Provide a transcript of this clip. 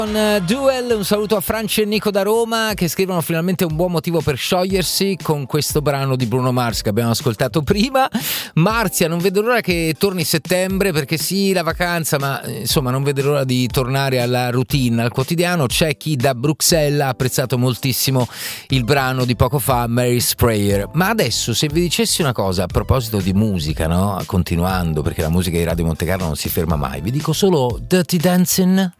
Duel, un saluto a Franci e Nico da Roma che scrivono finalmente un buon motivo per sciogliersi con questo brano di Bruno Mars che abbiamo ascoltato prima. Marzia, non vedo l'ora che torni settembre perché sì, la vacanza, ma insomma non vedo l'ora di tornare alla routine, al quotidiano. C'è chi da Bruxelles ha apprezzato moltissimo il brano di poco fa, Mary's Prayer. Ma adesso se vi dicessi una cosa a proposito di musica, no? Continuando, perché la musica di Radio Monte Carlo non si ferma mai, vi dico solo Dirty Dancing.